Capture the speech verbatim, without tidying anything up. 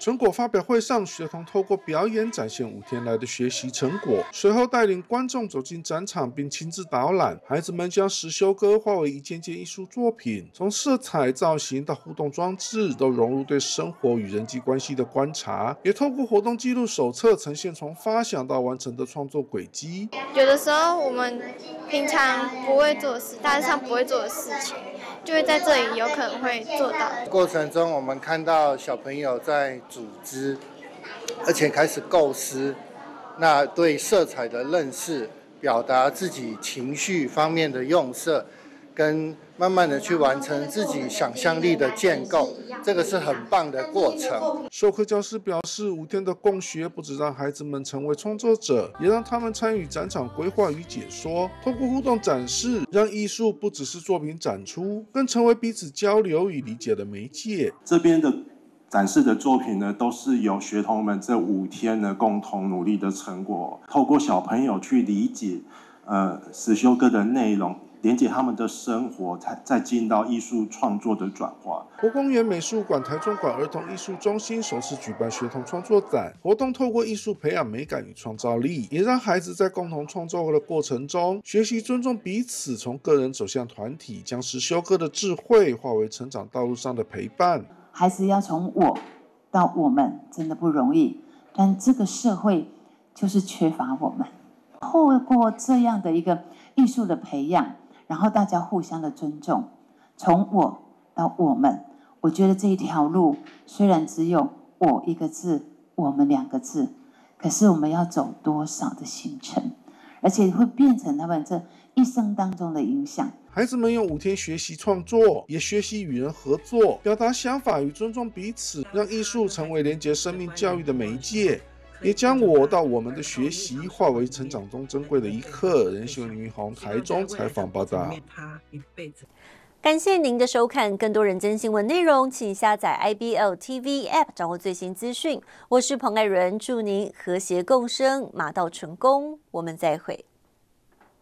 成果发表会上，学童透过表演展现五天来的学习成果，随后带领观众走进展场并亲自导览。孩子们将实修歌化为一件件艺术作品，从色彩、造型到互动装置，都融入对生活与人际关系的观察，也透过活动记录手册呈现从发想到完成的创作轨迹。 有的时候我们平常不会做的事，大致上不会做的事情，就会在这里有可能会做到。 过程中，我们看到小朋友在组织，而且开始构思，那对色彩的认识，表达自己情绪方面的用色，跟慢慢的去完成自己想象力的建构，这个是很棒的过程。 授课教师表示，五天的共学不只让孩子们成为创作者，也让他们参与展场规划与解说，透过互动展示，让艺术不只是作品展出，更成为彼此交流与理解的媒介。 这边的展示的作品呢，都是由学童们这五天呢共同努力的成果，透过小朋友去理解呃实修歌的内容，连接他们的生活，才再进到艺术创作的转化。 国公园美术馆、台中馆儿童艺术中心首次举办学童创作展，活动透过艺术培养美感与创造力，也让孩子在共同创作的过程中学习尊重彼此，从个人走向团体，将实修歌的智慧化为成长道路上的陪伴。 孩子要从我到我们真的不容易，但这个社会就是缺乏我们。透过这样的一个艺术的培养，然后大家互相的尊重，从我到我们，我觉得这一条路虽然只有我一个字，我们两个字，可是我们要走多少的行程，而且会变成他们这一生当中的影响。 孩子们用五天学习创作，也学习与人合作，表达想法与尊重彼此，让艺术成为连结生命教育的媒介，也将我到我们的学习化为成长中珍贵的一刻。人秀林云宏台中采访报道。 感谢您的收看，更多人间新闻内容，请下载 I B L T V App 掌握最新资讯。我是彭爱伦，祝您和谐共生，马到成功，我们再会。